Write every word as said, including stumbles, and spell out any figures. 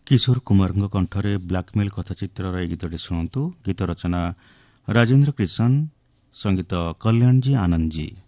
କିଶୋର କୁମାରଙ୍କ କଣ୍ଠରେ ବ୍ଲାକମେଲ୍ କଥାଚିତ୍ରର ଏହି ଗୀତଟି ଶୁଣନ୍ତୁ। ଗୀତ ରଚନା ରାଜେନ୍ଦ୍ର କିଶନ, ସଙ୍ଗୀତ କଲ୍ୟାଣଜୀ ଆନନ୍ଦଜୀ।